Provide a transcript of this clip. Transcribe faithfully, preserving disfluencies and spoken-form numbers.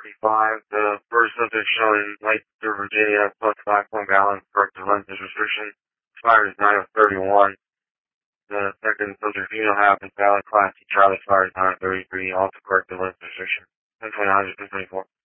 five. The first subject shown in Light through Virginia plus five point balance corrective lenses restriction. Expires nine of thirty-one. The second subject female half is valid class C Charlie expires nine of thirty-three. Also corrective lens restriction. ten twenty-nine, twenty-four.